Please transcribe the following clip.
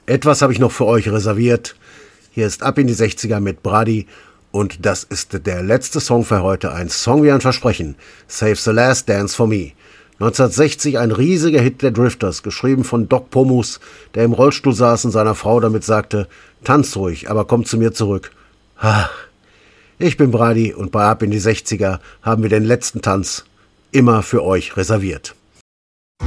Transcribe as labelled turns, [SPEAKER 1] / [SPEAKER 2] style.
[SPEAKER 1] Etwas habe ich noch für euch reserviert. Hier ist Ab in die 60er mit Brady und das ist der letzte Song für heute. Ein Song wie ein Versprechen. Save the Last Dance for Me. 1960 ein riesiger Hit der Drifters, geschrieben von Doc Pomus, der im Rollstuhl saß und seiner Frau damit sagte, tanz ruhig, aber komm zu mir zurück. Ich bin Brady und bei Ab in die 60er haben wir den letzten Tanz immer für euch reserviert.